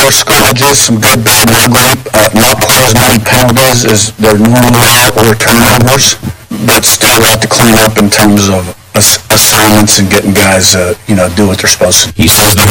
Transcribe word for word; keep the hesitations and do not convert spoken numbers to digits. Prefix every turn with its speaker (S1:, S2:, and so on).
S1: four scrimmages, some good, bad, and ugly, uh, not players, not penalties is their normal route or turnovers, but still we have to clean up in terms of ass- assignments and getting guys, uh, you know, do what they're supposed to.
S2: He says the